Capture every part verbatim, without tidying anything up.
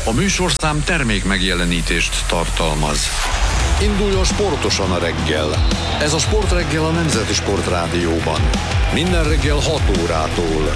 A műsorszám termék megjelenítést tartalmaz. Induljon sportosan a reggel. Ez a Sportreggel a Nemzeti Sportrádióban. Minden reggel hat órától.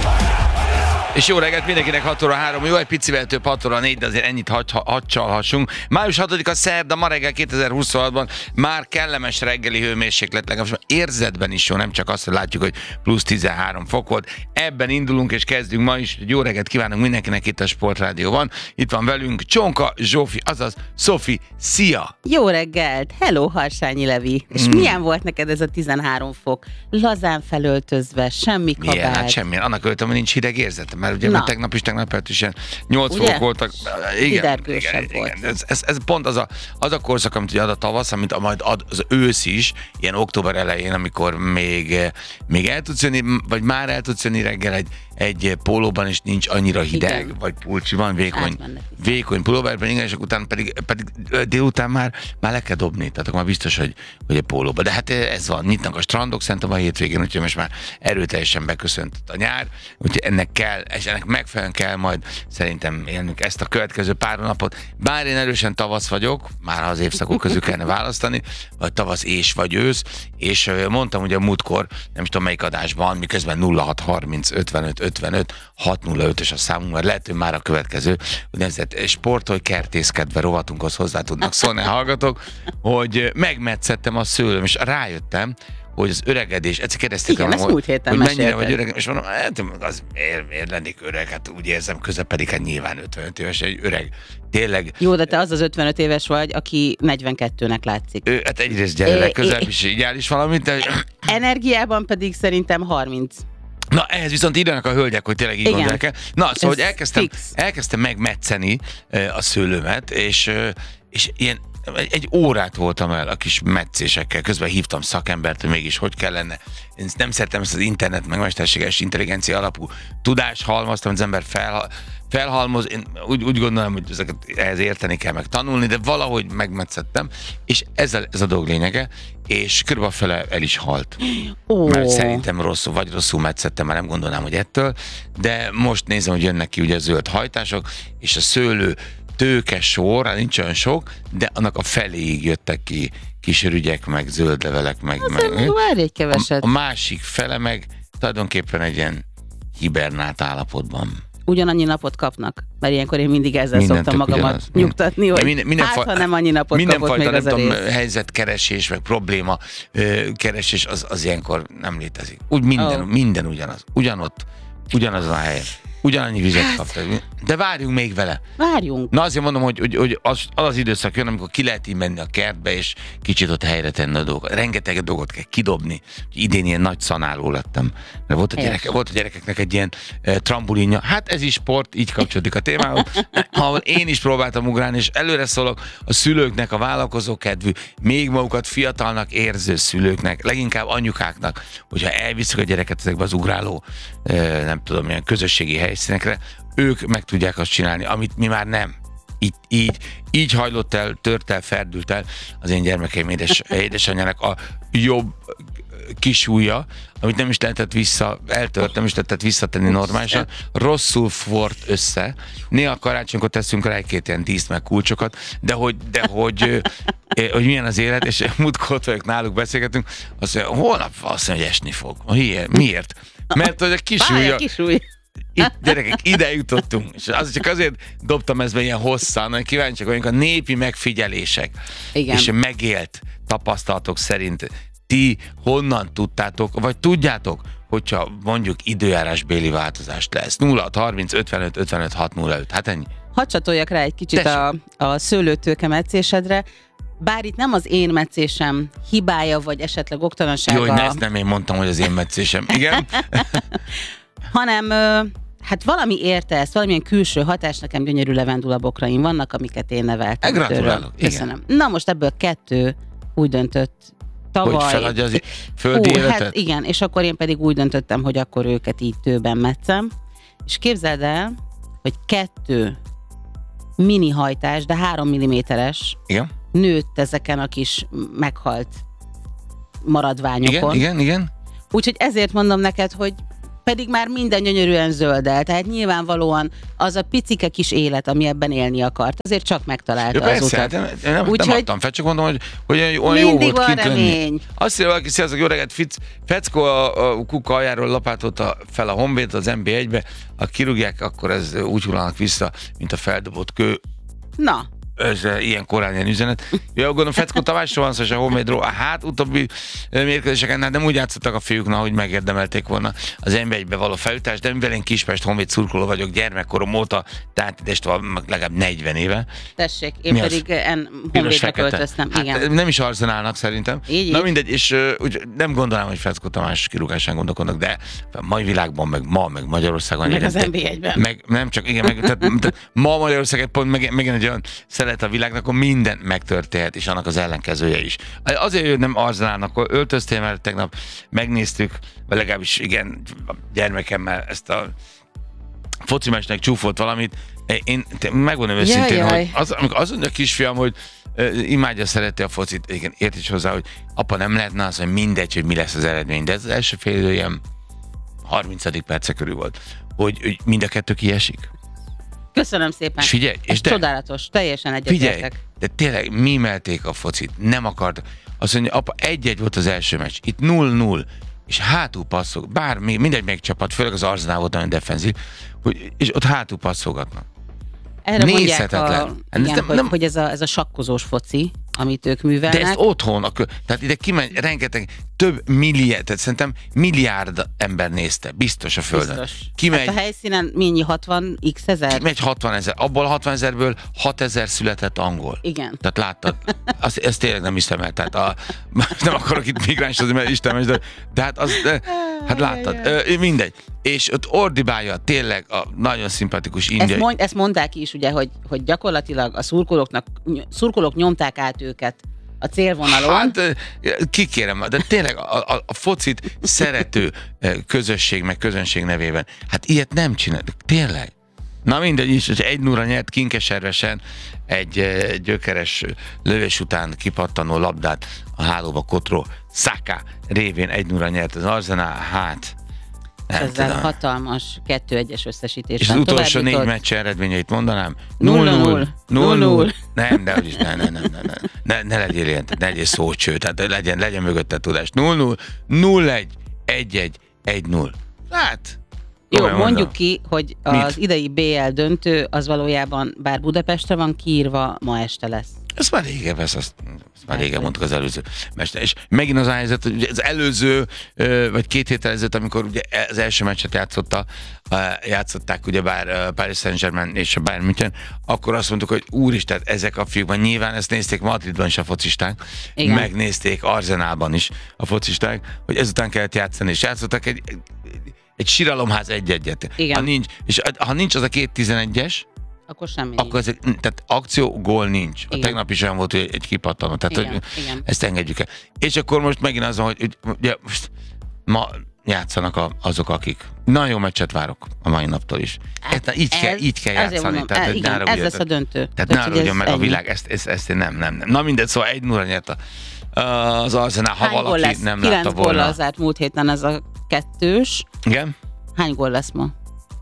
És jó reggelt mindenkinek, hat óra három, jó, egy picivel több, hat óra négy, de azért ennyit hagy, hagy csalhassunk. május hatodika szerda, ma reggel kétezer-huszonhatban már kellemes reggeli hőmérséklet, legalábbis érzetben is jó, nem csak azt, hogy látjuk, hogy plusz tizenhárom fok volt. Ebben indulunk és kezdünk ma is. Jó reggelt kívánunk mindenkinek itt a Sportrádióban. Itt van velünk Csonka Zsófi, azaz Szofi, szia! Jó reggelt! Hello, Harsányi Levi! És mm. milyen volt neked ez a tizenhárom fok? Lazán felöltözve, semmi kabát? Milyen? Hát semmilyen. Annak örültem, hogy nincs hideg érzetem. Mert ugye mert tegnap is, tegnap előtt is ilyen nyolc fok voltak. Igen, igen, igen. Ez, ez, ez pont az a, az a korszak, amit ugye ad a tavasz, amit majd ad az ősz is, ilyen október elején, amikor még, még el tudsz jönni, vagy már el tudsz jönni reggel egy, egy pólóban, és nincs annyira hideg, igen. Vagy pulcsi van, vékony, vékony pulóverben, igen, és utána pedig, pedig délután már, már le kell dobni, tehát akkor már biztos, hogy, hogy a pólóba. De hát ez van, nyitnak a strandok, szerintem a hétvégén, úgyhogy most már erőteljesen beköszönt a nyár, úgyhogy ennek kell, és ennek megfelelően kell majd szerintem élnünk ezt a következő pár napot. Bár én erősen tavasz vagyok, már az évszakok közül kellene választani, vagy tavasz és vagy ősz, és mondtam ugye a múltkor, nem is tudom melyik adásban, miközben nulla hat harminc ötvenöt ötvenöt hat nulla ötös a számunk, mert lehet, hogy már a következő úgynevezett sportolj kertészkedve rovatunkhoz hozzá tudnak szólni, hallgatok, hogy megmetszettem a szőlőm, és rájöttem, hogy az öregedés, egyszer kérdezték, igen, hogy, hogy mennyire mesélted. vagy öreg, és mondom, hát az miért, miért lennék öreg, hát úgy érzem, közepedig, hát nyilván ötvenöt éves, egy öreg, tényleg. Jó, de te az az ötvenöt éves vagy, aki negyvenkettőnek látszik. Ő, hát egyrészt gyerek, közelebb is ideális valamit, de... Energiában pedig szerintem harminc. Na, ehhez viszont írjanak a hölgyek, hogy tényleg így igen. gondolják el. Na, szóval, ez hogy elkezdtem, fix. elkezdtem megmetszeni a szőlőmet, és, és ilyen egy órát voltam el a kis meccésekkel, közben hívtam szakembert, hogy mégis hogy kellene. Én nem szeretem ezt az internet, meg mesterséges intelligencia alapú tudást halmaztam, az ember fel, felhalmoz. Én úgy, úgy gondolom, hogy ezeket ehhez érteni kell, meg tanulni, de valahogy megmetszettem, és ez a, ez a dolog lényege, és körülbelül fele el is halt. Oh. Mert szerintem rosszul, vagy rosszul metszettem, mert nem gondolnám, hogy ettől, de most nézem, hogy jönnek ki ugye a zöld hajtások, és a szőlő tőke sor, hát nincs olyan sok, de annak a feléig jöttek ki kis rügyek, meg zöld levelek, meg... Azért meg várj egy keveset. A, a másik fele meg tulajdonképpen egy ilyen hibernált állapotban. Ugyanannyi napot kapnak, mert ilyenkor én mindig ezzel Mindent szoktam magamat ugyanaz. nyugtatni, hogy minden, minden hát, fa- ha nem annyi napot kapott még nem az a tudom, rész. helyzetkeresés, meg probléma ö, keresés, az, az ilyenkor nem létezik. Úgy minden, oh. minden ugyanaz. Ugyanott, ugyanaz a helyen. Ugyanannyi vizet kaptak. De várjunk még vele. Várjunk. Na azért mondom, hogy, hogy, hogy az, az az időszak jön, amikor ki lehet így menni a kertbe, és kicsit ott helyre tenni a dolgokat. Rengeteg dolgot kell kidobni. Idén ilyen nagy szanáló lettem. Mert volt a, gyereke, volt a gyerekeknek egy ilyen e, trambulinja. Hát ez is sport, így kapcsolódik a témához. Ahol én is próbáltam ugrálni, és előre szólok a szülőknek, a vállalkozókedvű, még magukat fiatalnak érző szülőknek, leginkább anyukáknak, hogyha elviszük a gyereket ezekbe az ugráló, e, nem tudom, ilyen közösségi helyszínekre, ők meg tudják azt csinálni, amit mi már nem. Így, így, így hajlott el, tört el, ferdült el az én gyermekeim édes, édesanyjának a jobb kisúlya, amit nem is lehetett vissza, eltört, nem is lehetett visszatenni normálisan, rosszul fort össze. Néha karácsonykor teszünk rá egy-két ilyen díszt meg kulcsokat, de hogy, de hogy, hogy milyen az élet, és múltkor ott vagyok náluk, beszélgetünk, azt mondja, holnap azt mondja, hogy esni fog. Miért? Mert hogy a kisúlya... Itt, gyerekek, ide jutottunk, és az csak azért dobtam ezt be ilyen hosszan, hogy kíváncsiak vagyunk a népi megfigyelések, igen. És megélt tapasztalatok szerint ti honnan tudtátok, vagy tudjátok, hogyha mondjuk időjárásbéli változást lesz. nulla hat harminc ötvenöt ötvenöt hat nulla öt, hát ennyi. Hadd csatoljak rá egy kicsit a, a szőlőtőke meccésedre, bár itt nem az én meccésem hibája, vagy esetleg oktalansága. Jó, hogy ezt nem én mondtam, hogy az én meccésem, igen. hanem hát valami érte ezt, valamilyen külső hatás, nekem gyönyörű levendulabokraim vannak, amiket én neveltem. Gratulálok. Köszönöm. Na most ebből kettő úgy döntött tavaly. Hogy feladja az földi Hú, életet? Hát igen, és akkor én pedig úgy döntöttem, hogy akkor őket így tőben metszem. És képzeld el, hogy kettő mini hajtás, de három milliméteres igen? nőtt ezeken a kis meghalt maradványokon. Igen, igen, igen. Úgyhogy ezért mondom neked, hogy pedig már minden gyönyörűen zöldel, tehát nyilvánvalóan az a picike kis élet, ami ebben élni akart, azért csak megtalálta ja, az persze, utat. hát nem, nem, Úgy, nem hogy adtam fel, csak mondom, hogy, hogy olyan jó volt van kint lenni. remény. Azt mondja valaki, sziasztok, jó reggelt, Fic, Feckó a, a kuka aljáról lapátolta fel a Honvéd az en bé egybe, ha kirúgják, akkor ez úgy hullanak vissza, mint a feldobott kő. Na, Ez ilyen korán ilyen üzenet. Ja, gondolom, Feckó Tamásról van szó, és a Honvédról. Hát utóbbi mérkőzéseken nem úgy játszottak a fiúknak, hogy megérdemelték volna az en bé egybe való feljutást, de mivel én Kispest Honvéd szurkoló vagyok gyermekkorom óta, tehát idest van legalább negyven éve. tessék, én Mi pedig en Piros, Honvédre fekete. költöztem. Hát, Igen. nem is Arzenálnak szerintem. Így, Na így. mindegy, és uh, úgy nem gondolnám, hogy Feckó Tamás kirúgásán gondolkodnak, de a mai világban, meg ma, meg Magyarországon. Meg igen, az en bé egyben. Meg nem csak, igen, meg, tehát, tehát ma Magyarország egy pont meg, megint egy olyan szelet a világnak, akkor minden megtörténhet, és annak az ellenkezője is. Azért, hogy nem Arzenálnak, akkor öltöztél, mert tegnap megnéztük, vagy legalábbis igen, a gyermekemmel ezt a focimesnek csúfolt valamit. Én megmondom őszintén, Jaj, jaj. hogy az, amikor azt mondja a kisfiam, hogy uh, imádja, szereti a focit, igen, ért is hozzá, hogy apa, nem lehetne az, hogy mindegy, hogy mi lesz az eredmény, de ez az első fél idő ilyen harminc perce körül volt, hogy, hogy mind a kettő kiesik. Köszönöm szépen. És figyelj, Ez és de, csodálatos, teljesen figyelj, egyetértek. de tényleg mimelték a focit, nem akart. Azt mondja, apa, egy-egy volt az első meccs, itt null null, és hátul passzol, bár még mindegy megcsapat, főleg az Arzenál volt nagyon defenzív, hogy, és ott hátul passzolgatnak. Erre mondják, Nézhetetlen. a, Ez igen, nem- hogy, nem- hogy ez, a, ez a sakkozós foci, amit ők művelnek. De ezt otthon, a kö... tehát ide kimegy rengeteg, több milliárd, tehát szerintem milliárd ember nézte, biztos a Földön. Biztos. Kimegy, Hát a helyszínen mennyi hatvan x ezer? kimegy hatvan ezer, abból a hatvan ezerből hat ezer született angol. Igen. Tehát láttad, azt, ezt tényleg nem hiszem el, tehát a, nem akarok itt migránsozni, mert Isten, de, de hát az, de, hát láttad, ö, mindegy. És ott ordibálja tényleg a nagyon szimpatikus Ezt, indiai. mond, ezt mondták is, ugye, hogy, hogy gyakorlatilag a szurkolóknak, szurkolók nyomták át őket a célvonalon. Hát ö, kikérem, de tényleg a, a, a focit szerető ö, közösség, meg közönség nevében, hát ilyet nem csinál, tényleg. Na mindegy is, hogy egy nulla nyert Kinkeservesen egy ö, gyökeres lövés után kipattanó labdát a hálóba Kotró Saka révén egy nulla nyert az Arzenál, hát nem ezzel tudom. hatalmas kettő egyes összesítésben. És az utolsó négy továbbjutott. meccs eredményeit mondanám? nulla null. null null. null null. Nem, de úgyis, ne, ne, ne, ne, ne, ne, ne legyél ilyen, ne legyél szócső, tehát legyen, legyen mögötte tudás. null null, null egy, egy egy, egy null. Hát, Jó, komolyan mondjuk mondom. ki, hogy Mit? az idei bé el döntő az valójában, bár Budapestre van kiírva, ma este lesz. Ezt már régen vesz, azt, azt már régen Persze. mondtuk az előző mester. És megint az a helyzet, hogy ugye az előző, ö, vagy két héttel ezelőtt, amikor ugye az első meccset játszotta, ö, játszották ugye bár ö, Paris Saint-Germain és a Bayern München, akkor azt mondtuk, hogy úristen, ezek a fiúkban nyilván ezt nézték Madridban is a focisták, Igen. megnézték Arzenálban is a focisták, hogy ezután kellett játszani, és játszottak egy, egy síralomház egy-egyet. Igen. Ha nincs, és ha nincs az a két tizenegyes, Akkor semmi akkor nincs. ezek, tehát akció, gól nincs. A Igen. tegnap is olyan volt, hogy egy kipattanó. Tehát, Igen, hogy igen. ezt engedjük el. És akkor most megint az van, hogy, hogy ugye, most ma játszanak a, azok, akik. Nagyon jó meccset várok a mai naptól is. Hát, ez, így, kell, így kell ezért játszani. mondom, tehát, e, hogy igen, ne ez haragudjatok. lesz a döntő. Tehát ne Úgyhogy haragudjon ez meg a ennyi. világ, ezt, ezt, ezt én nem, nem, nem. Na mindegy, szóval egy nulla nyert a, az Arzenál, ha Hány gól valaki lesz? nem Kilenc látta góllal volna. zárt múlt héten ez a kettős. Igen? Hány gól lesz ma?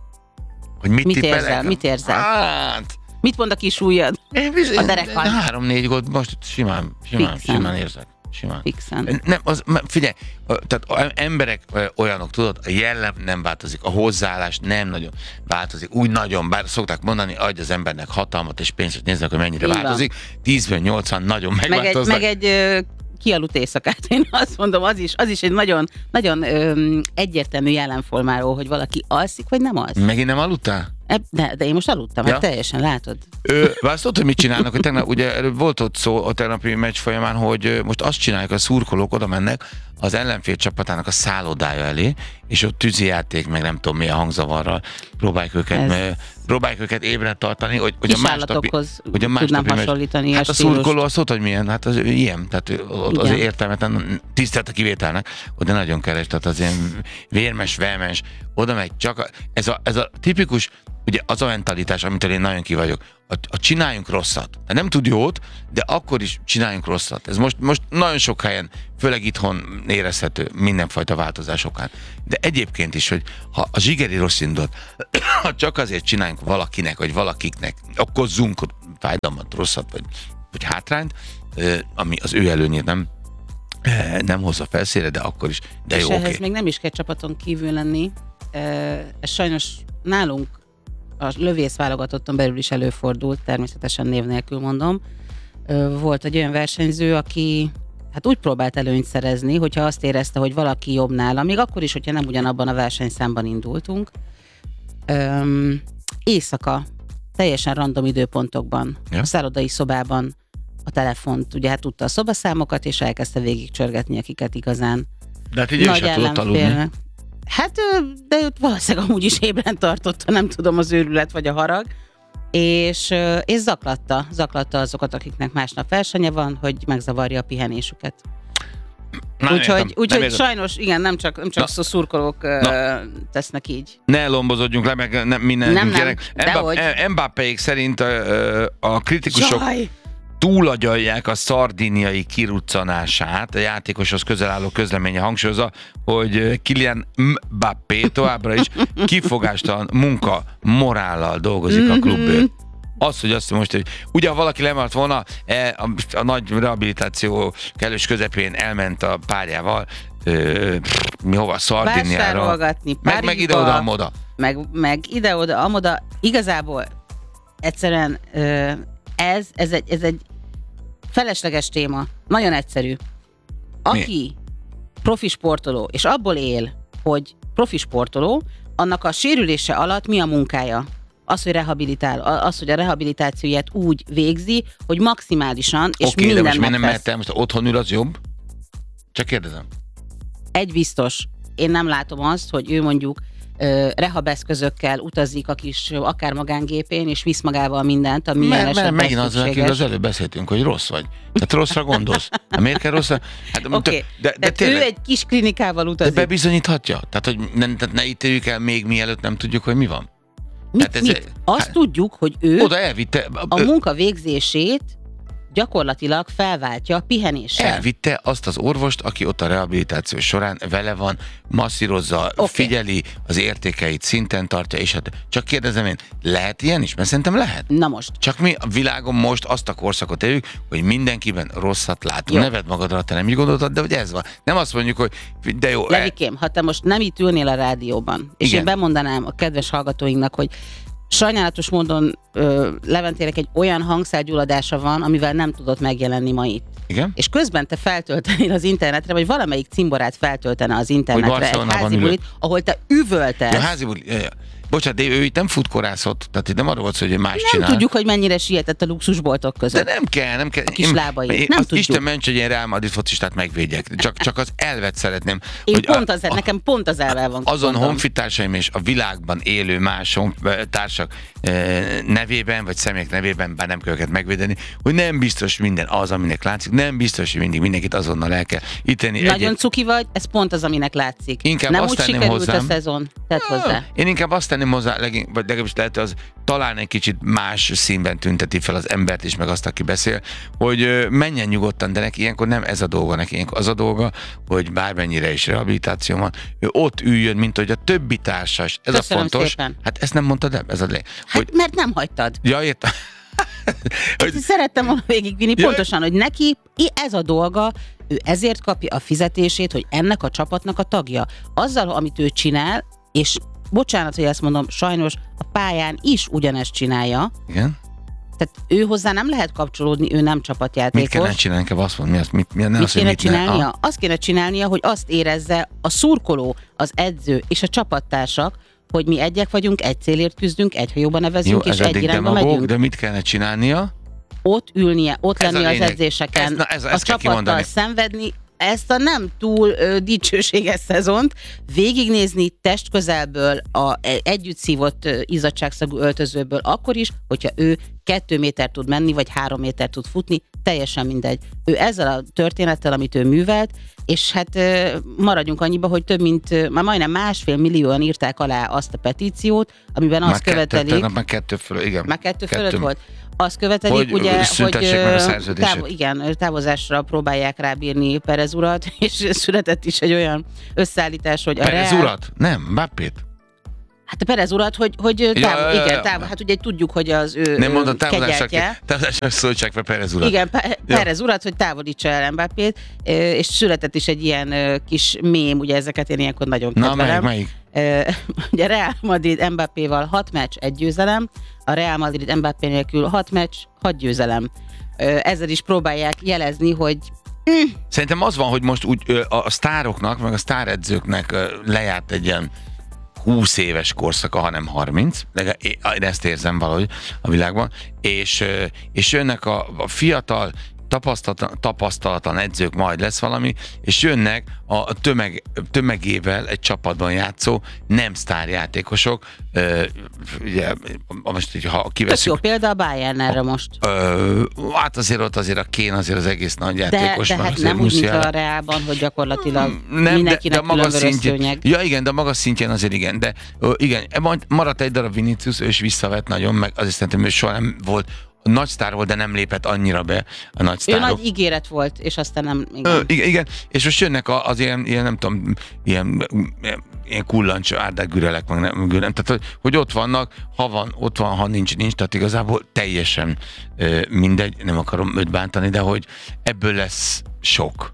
Hogy mit, Mit tippelek? érzel? Mit érzel? Hát, Mit mond a kis ujjad? én bizony- A derekad. Három-négy gólt most simán, simán, Fixen. simán érzek. Simán. Fixen. Nem, az, m- figyelj, ö, tehát a- emberek ö, olyanok, tudod, a jellem nem változik, a hozzáállás nem nagyon változik, úgy nagyon, bár szokták mondani, adj az embernek hatalmat és pénzt, hogy nézzenek, hogy mennyire Így van. változik, tízből nyolcvan nagyon Meg egy, megváltoznak. meg egy ö, kialudt éjszakát, én azt mondom, az is, az is egy nagyon, nagyon ö, egyértelmű jelenformáról, hogy valaki alszik, vagy nem alszik. Megint nem aludtál? Eb, de, de én most aludtam, Ja. hát teljesen, látod? Ö, azt tudod, hogy mit csinálnak, hogy tegnap, ugye erről volt ott szó a tegnapi meccs folyamán, hogy ö, most azt csinálják, a szurkolók oda mennek az ellenfél csapatának a szállodája elé, és ott tűzijáték, meg nem tudom milyen hangzavarral próbálják őket, Ez- ö, próbálják őket ébren tartani, hogy, hogy a másnapi, Kisállatokhoz hogy a tudnám másnapi meccs- hasonlítani Hát a a stílust. szurkoló azt tudod, hogy milyen, hát az ilyen, tehát ő- ott Igen. azért értelmetlen, tisztelt a kivételnek, oda nagyon keres, tehát az ilyen vérmes, velmes, oda megy csak, a, ez, a, ez a tipikus, ugye az a mentalitás, amitől én nagyon ki vagyok, a, a csináljunk rosszat. Nem tud jót, de akkor is csináljunk rosszat. Ez most, most nagyon sok helyen, főleg itthon érezhető mindenfajta változásokán. De egyébként is, hogy ha a zsigeri rossz indulat, ha csak azért csináljunk valakinek, vagy valakiknek, okozzunk fájdalmat, rosszat, vagy, vagy hátrányt, ami az ő előnyét nem, nem hozza felszére, de akkor is, de és jó, ehhez oké. még nem is kell csapaton kívül lenni. Ez sajnos nálunk a lövész válogatotton belül is előfordult, természetesen név nélkül mondom. Volt egy olyan versenyző, aki hát úgy próbált előnyt szerezni, hogyha azt érezte, hogy valaki jobb nála, még akkor is, hogyha nem ugyanabban a versenyszámban indultunk. Öm, éjszaka, teljesen random időpontokban, ja. a szállodai szobában a telefont, ugye hát tudta a szobaszámokat, és elkezdte végigcsörgetni, akiket igazán De hát így ő sem tudott aludni. Hát, de őt valószínűleg amúgy is ébren tartotta, nem tudom, az őrület vagy a harag, és, és zaklatta, zaklatta azokat, akiknek másnap versenye van, hogy megzavarja a pihenésüket. Úgyhogy úgy, sajnos, igen, nem csak, nem csak szó szurkolók Na. tesznek így. Ne lombozodjunk le, meg nem, minden nem, nem, Mbappéik szerint a, a kritikusok Jaj. túlagyalják a szardiniai kiruccanását. A játékoshoz közel álló közleménye hangsúlyozza, hogy Kylian Mbappé továbbra is kifogástalan munka morállal dolgozik a klubért. Az, hogy azt most, hogy ugye ha valaki lemaradt volna, a, a nagy rehabilitáció kellős közepén elment a párjával, ö, mi hova, Szardiniára. Meg, meg ide-oda, amoda. Meg, meg ide-oda, amoda. Igazából egyszerűen ö, ez, ez, egy, ez egy felesleges téma. Nagyon egyszerű. Aki mi? profi sportoló, és abból él, hogy profi sportoló, annak a sérülése alatt mi a munkája? Az, hogy rehabilitál, az, hogy a rehabilitációját úgy végzi, hogy maximálisan, és okay, minden de most megtesz. nem mehet el, most otthon ül, az jobb? Csak kérdezem. Egy biztos. Én nem látom azt, hogy ő mondjuk uh, rehabeszközökkel utazik a kis akár magángépén, és visz magával mindent, ami milyen esetben szükséges. Megint az, akiről az előbb beszéltünk, hogy rossz vagy. Tehát rosszra gondolsz. Hát miért kell rosszra? Hát, Oké, okay. de, de tényleg, ő egy kis klinikával utazik. De bebizonyíthatja? Tehát, hogy ne, ne ítéljük el még mielőtt nem tudjuk, hogy mi van. Mit, ez, mit? Azt hát, tudjuk, hogy ő oda elvitte, a munka végzését gyakorlatilag felváltja a pihenéssel. Elvitte azt az orvost, aki ott a rehabilitáció során vele van, masszírozza, okay. figyeli, az értékeit szinten tartja, és hát csak kérdezem én, lehet ilyen is? Mert szerintem lehet. Na most. Csak mi a világon most azt a korszakot éljük, hogy mindenkiben rosszat látunk. Neved magadra, te nem így gondoltad, de hogy ez van. Nem azt mondjuk, hogy de jó. Levikém, ha te most nem itt ülnél a rádióban, és igen. én bemondanám a kedves hallgatóinknak, hogy sajnálatos módon ö, Leventének egy olyan hangszergyulladása van, amivel nem tudott megjelenni ma itt. Igen? És közben te feltöltenél az internetre, vagy valamelyik cimborát feltöltene az internetre egy házi bulit, ahol te üvöltesz. Ja, házi bulit. Ja, ja. Bocsánat, de ő itt nem futkorászott, tehát itt nem arról volt, hogy más nem csinál. Nem tudjuk, hogy mennyire sietett a luxusboltok között. De nem kell, nem kell. A kis lábai. Én, nem tudjuk. Isten ments, hogy én Real Madrid focistát megvédjek. Csak, csak az elvet szeretném. Én hogy pont a, az, a, nekem pont az elvel van. Azon honfitársaim és a világban élő más honfitársak nevében, vagy személyek nevében, bár nem kell őket megvédeni, hogy nem biztos minden az, aminek látszik, nem biztos, hogy mindig mindenkit azonnal el kell ítélni. Nagyon Egyéb... cuki vagy, ez pont az, aminek látszik. Inkább nem azt úgy sikerült hozzám, a szezon, tedd hozzá. Én inkább azt tenném hozzá, legin, vagy legalábbis lehet, az talán egy kicsit más színben tünteti fel az embert is, meg azt, aki beszél, hogy menjen nyugodtan, de neki ilyenkor nem ez a dolga, neki ilyenkor az a dolga, hogy bármennyire is rehabilitáció van, ő ott üljön, mint hogy a többi társas. Ez Köszönöm a fontos. Szépen. Hát ezt nem mondtad el, ez a lé. Hát hogy... mert nem hagytad. Ja, értem. hogy... Szerettem volna végigvinni ja. pontosan, hogy neki ez a dolga, ő ezért kapja a fizetését, hogy ennek a csapatnak a tagja. Azzal, amit ő csinál, és bocsánat, hogy ezt mondom, sajnos a pályán is ugyanezt csinálja. Igen. Tehát ő hozzá nem lehet kapcsolódni, ő nem csapatjátékos. Mit kellene csinálni, kell azt mondani, mi az, mit, mi, ne mit az, kéne mit csinálnia? Ne, ah. Azt kéne csinálnia, hogy azt érezze a szurkoló, az edző és a csapattársak, hogy mi egyek vagyunk, egy célért küzdünk, egy hajóba nevezünk, jó, és egy irányba megyünk. De mit kellene csinálnia? Ott ülnie, ott ez lenni az lényeg. edzéseken, ez, na, ez, a csapattal szenvedni, ezt a nem túl ö, dicsőséges szezont végignézni testközelből, a együtt szívott ö, izzadságszagú öltözőből, akkor is, hogyha ő kettő méter tud menni, vagy három méter tud futni, teljesen mindegy. Ő ezzel a történettel, amit ő művelt, és hát ö, maradjunk annyiba, hogy több mint, ö, már majdnem másfél millióan írták alá azt a petíciót, amiben azt már követelik... Kettő, már kettő fölött, igen. Már kettő, kettő fölött volt? Azt követelik, hogy ugye, hogy meg a szerződését. táv, igen, távozásra próbálják rábírni Perez urat, és született is egy olyan összeállítás, hogy a Perez Real... urat? Nem, Mbappét. Hát a Perez urat, hogy, hogy táv, ja, ja, igen, ja. táv, hát ugye tudjuk, hogy az ő Nem mondom, távozásra, kegyeltje. távozásra szólítsák fel Perez urat. Igen, Pe- Ja. Perez urat, hogy távolítsa el Mbappét, és született is egy ilyen ö, kis mém, ugye ezeket én ilyenkor nagyon Na, kedvelem. melyik, melyik? Ö, Ugye Real Madrid Mbappéval hat meccs, egy győzelem, a Real Madrid Mbappé nélkül hat meccs, hat győzelem. Ö, Ezzel is próbálják jelezni, hogy Szerintem az van, hogy most úgy ö, a, a sztároknak, meg a sztáredzőknek ö, lejárt egy ilyen húsz éves korszaka, hanem harminc, legalább én ezt érzem valahogy a világban, és, ö, és jönnek a, a fiatal, tapasztalatlan, tapasztalatlan edzők, majd lesz valami, és jönnek a tömeg, tömegével egy csapatban játszó nem sztárjátékosok, ö, ugye, most így, ha tök kiveszünk... jó példa a Bayern erre most. Ö, hát azért ott azért a Kén azért az egész nagy De, játékos de van. hát azért nem úgy, mint Musiala. a Reálban, hogy gyakorlatilag Nem, mindenkinek de, de a magas külön vörös szintjén, szőnyeg. ja igen, de a magas szintjén azért igen, de ö, igen, majd maradt egy darab Vinicius, ő is visszavett nagyon, meg azért szerintem ő soha nem volt, nagy sztár volt, de nem lépett annyira be a nagy Ő sztárok. nagy ígéret volt, és aztán nem... Igen. Ö, igen, igen, és most jönnek a- az ilyen, ilyen nem tudom, ilyen, ilyen kullancs árdák-gürelek, meg nem, nem, tehát hogy, hogy ott vannak, ha van, ott van, ha nincs, nincs, tehát igazából teljesen ö, mindegy, nem akarom őt bántani, de hogy ebből lesz sok.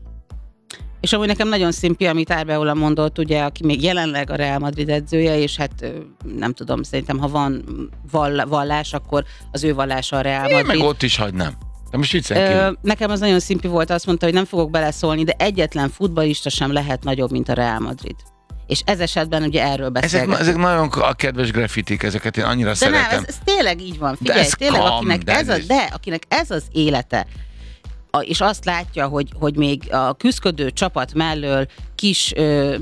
És amúgy nekem nagyon szimpi, amit Arbeola mondott, ugye, aki még jelenleg a Real Madrid edzője, és hát ö, nem tudom, szerintem, ha van vall- vallás, akkor az ő vallása a Real Én Madrid. meg ott is hagynám. De most viccen Ö, kívül. nekem az nagyon szimpi volt, azt mondta, hogy nem fogok beleszólni, de egyetlen futballista sem lehet nagyobb, mint a Real Madrid. És ez esetben ugye erről Ezek, beszélgetünk. ezek nagyon a kedves graffitik, ezeket én annyira De szeretem. nem, ez, ez tényleg így van. Figyelj, ez tényleg, kam, akinek de ez, a, ez- de akinek ez az élete, a, és azt látja, hogy, hogy még a küszködő csapat mellől kis ö,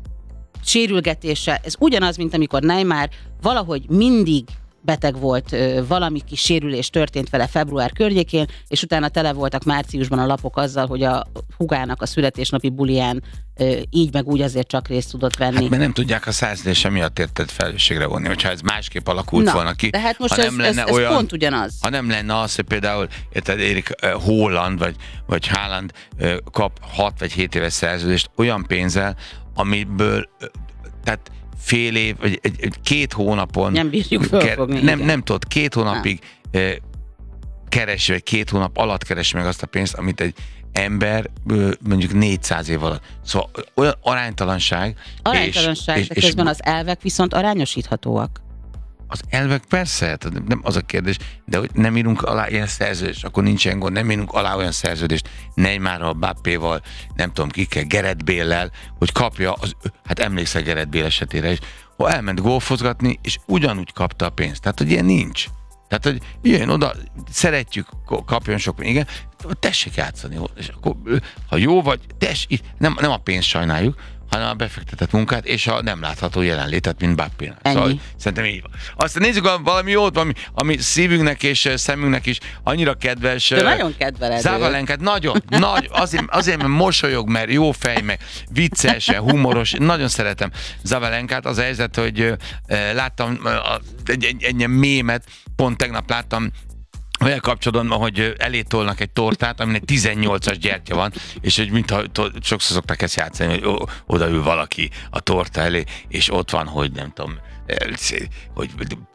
sérülgetése, ez ugyanaz, mint amikor Neymar valahogy mindig beteg volt, ö, valami kis sérülés történt vele február környékén, és utána tele voltak márciusban a lapok azzal, hogy a hugának a születésnapi buliján ö, így meg úgy azért csak részt tudott venni. Hát, mert nem tudják a szerződése miatt érted felelősségre vonni, hogyha ez másképp alakult Na, volna ki. de hát most ha ez, nem ez, lenne ez olyan, pont ugyanaz. Ha nem lenne az, hogy például érted, Erik uh, Haaland vagy, vagy Haaland uh, kap hat vagy hét éves szerződést olyan pénzzel, amiből uh, tehát fél év, vagy egy, egy, két hónapon Nem bírjuk fölfogni, nem, igen. nem tudod, két hónapig uh, keresi, vagy két hónap alatt keresi meg azt a pénzt, amit egy ember uh, mondjuk négyszáz év alatt. Szóval olyan aránytalanság. Aránytalanság, és, de és, közben és az elvek viszont arányosíthatóak. az elvek persze, tehát nem az a kérdés, de hogy nem írunk alá ilyen szerződést, akkor nincsen gond, nem írunk alá olyan szerződést Neymarral, Mbappéval, nem tudom kikkel, Gareth Bale-lel, hogy kapja, az, hát emlékszel Gareth Bale esetére is, hogy elment golfozgatni, és ugyanúgy kapta a pénzt. Tehát, hogy ilyen nincs. Tehát, hogy jöjjön oda, szeretjük, kapjon sok pénzt, igen, tessék játszani, és akkor, ha jó vagy, tessék, nem, nem a pénzt sajnáljuk, hanem a befektetett munkát és a nem látható jelenlétet, mint Mbappének. Ennyi. Szóval szerintem így van. Aztán nézzük a- valami jót, ami, ami szívünknek és eh, szemünknek is annyira kedves. De eh, nagyon kedveled őt. Zavalenkát, nagyon, nagy, azért, azért, mert mosolyog, mert jó fej, meg vicces, humoros, nagyon szeretem Zavalenkát. Az a helyzet, hogy eh, láttam eh, a- egy, egy, egy ilyen mémet, pont tegnap láttam, olyan kapcsolatban, hogy elé tolnak egy tortát, aminek tizennyolcas gyertya van, és hogy mintha to- sokszor szokták ezt játszani, hogy o- odaül valaki a torta elé, és ott van, hogy nem tudom, eh, hogy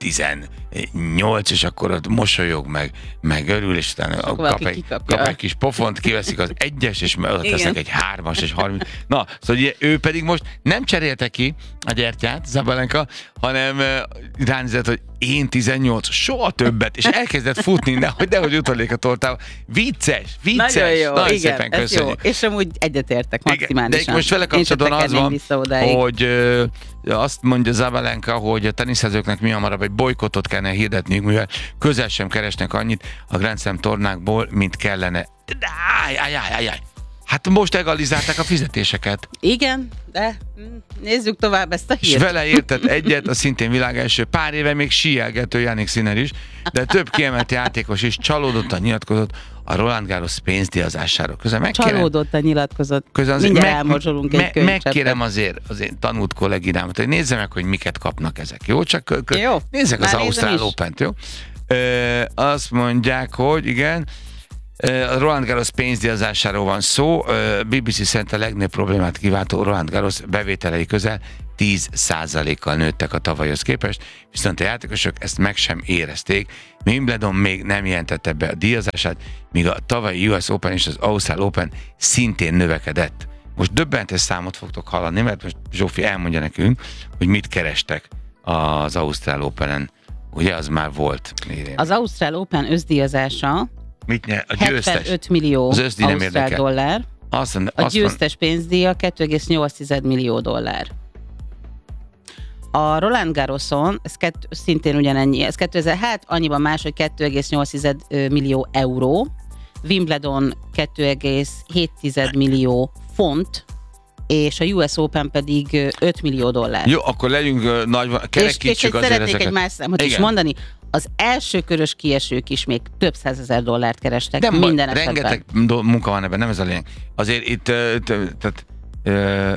tizennyolc, és akkor ott mosolyog, meg, meg örül, és utána kap valaki egy, kikapja. kap egy kis pofont, kiveszik az egyes, és oda Igen. tesznek egy hármas, és harminc. Na, szóval ugye, ő pedig most nem cserélte ki a gyertyát, Zabalenka, hanem eh, ránézett, hogy én tizennyolc, soha többet, és elkezdett futni, nehogy, nehogy utalék a tortába. Vicces, vicces. Nagyon jó, Nagyon igen, szépen ez jó. köszönjük. És amúgy egyetértek Igen, maximálisan. de most vele Én sem kapcsolatban az tekernék van, vissza odáig. hogy ö, azt mondja Zabalenka, hogy a teniszezőknek mi hamarabb egy bolykottot kellene hirdetniük, mivel közel sem keresnek annyit a Grand Slam tornákból, mint kellene. De Áj, áj, áj, áj, áj. Hát most egalizálták a fizetéseket. Igen, de nézzük tovább ezt a És hírt. vele értett egyet a szintén világelső, pár éve még síelgető Jannik Sinner is, de több kiemelt játékos is csalódottan nyilatkozott a Roland Garros pénzdíjazásáról. Közben megkérem, Csalódottan nyilatkozott. közben azért Mindjárt meg, elmorzsolunk egy me, könyvcseppet. megkérem azért az én tanult kolléginámat, hogy nézze meg, hogy miket kapnak ezek. Jó? Csak kö, kö, Jó, nézzek az már nézem Ausztrál is. Opent, jó? Ö, azt mondják, hogy igen, a Roland Garros pénzdíjazásáról van szó. bé bé cé szerint a legnagyobb problémát kiváltó Roland Garros bevételei közel tíz százalékkal nőttek a tavalyhoz képest, viszont a játékosok ezt meg sem érezték. Wimbledon még nem jelentette be a díjazását, míg a tavalyi u es Open és az Ausztrál Open szintén növekedett. Most döbbentes számot fogtok hallani, mert most Zsófi elmondja nekünk, hogy mit kerestek az Ausztrál Openen. Ugye az már volt. Az Ausztrál Open összdíjazása Mit nyer? A győztes. hetvenöt millió Az összdíj nem ausztrál érdekel. dollár. Azt mondja, A azt mond, győztes pénzdíja kettő egész nyolc millió dollár. A Roland Garroson, ez kett, szintén ugyanennyi, ez kétezer, hát annyiban más, hogy kettő egész nyolc millió euró, Wimbledon kettő egész hét millió font, és a u es Open pedig öt millió dollár. jó, akkor legyünk uh, nagy, és, és kerekítsük azért szeretnék ezeket. egy más számot is Igen. mondani, az első körös kiesők is még több százezer dollárt kerestek Nem, minden baj, esetben. rengeteg do- munka van ebben, nem ez a lényeg. Azért itt uh, t- tehát uh,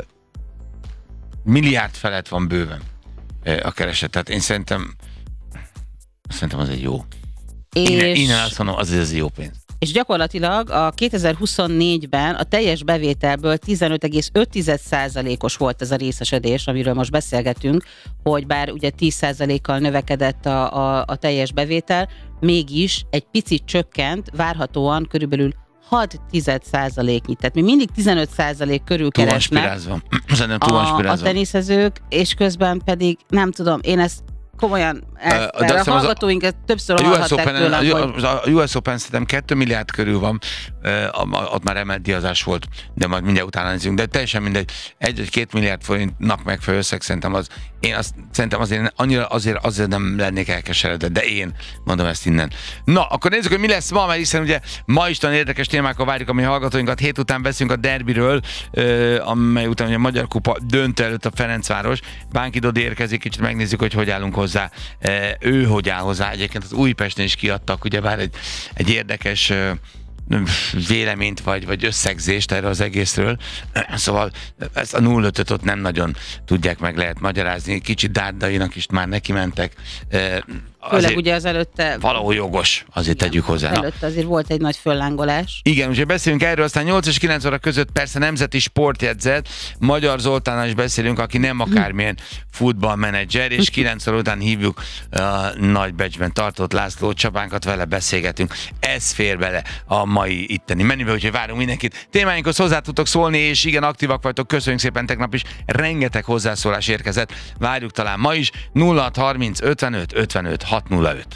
milliárd felett van bőven uh, a kereset. Tehát én szerintem szerintem az egy jó. És... Innen, innen azt mondom, az az jó pénz. És gyakorlatilag a kétezer-huszonnégyben a teljes bevételből tizenöt egész öt százalékos volt ez a részesedés, amiről most beszélgetünk, hogy bár ugye tíz százalékkal növekedett a, a, a teljes bevétel, mégis egy picit csökkent, várhatóan körülbelül hat százaléknyi. Tehát mi mindig tizenöt százalék körül Túl van keresnek spirázva. Szerintem túl van a, a spirázva. teniszezők, és közben pedig nem tudom, én ezt komolyan, ezt, de mert azt a hiszem az a- hallgatóink ezt többször A u es hallhatták Open, tőlem, hogy a, a u es Open szerintem kettő milliárd körül van, uh, ott már emelt díjazás volt, de majd mindjárt utána nézzünk, de teljesen mindegy, egy-két milliárd forintnak megfelelő összeg szerintem az, én azt szerintem azért annyira azért, azért nem lennék elkeseredett, de én mondom ezt innen. Na, akkor nézzük, hogy mi lesz ma, mert hiszen ugye ma is nagyon érdekes témákkal várjuk a mi hallgatóinkat, hét után beszélünk a derbiről, uh, amely után ugye a Magyar Kupa döntő előtt a Ferencváros, Bánki Dodi érkezik, kicsit megnézzük, hogy hogy állunk hozzá. Uh, ő hogy áll hozzá. Egyébként az Újpesten is kiadtak ugyebár egy, egy érdekes uh, véleményt vagy, vagy összegzést erről az egészről. Szóval ezt a nulla ötöt ott nem nagyon tudják meg lehet magyarázni. Kicsit Dárdainak is már neki mentek. főleg ugye az előtte valahol jogos, azért igen, tegyük hozzá. Na. Előtte azért volt egy nagy föllángolás. Igen, úgyhogy beszélünk erről, aztán nyolc és kilenc óra között persze nemzeti sportjegyzet, Magyar Zoltánnal is beszélünk, aki nem akármilyen futballmenedzser, és kilenc óra után hívjuk a nagy becsben tartott László Csabánkat, vele beszélgetünk. Ez fér bele a mai itteni menübe, úgyhogy várunk mindenkit. Témáinkhoz hozzá tudtok szólni, és igen, aktívak vagytok, köszönjük szépen, tegnap is rengeteg hozzászólás érkezett. Várjuk talán ma is, nulla hat harminc ötvenöt ötvenöt hat nulla öt.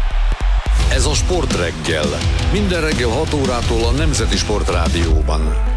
Ez a Sportreggel. Minden reggel hat órától a Nemzeti Sportrádióban.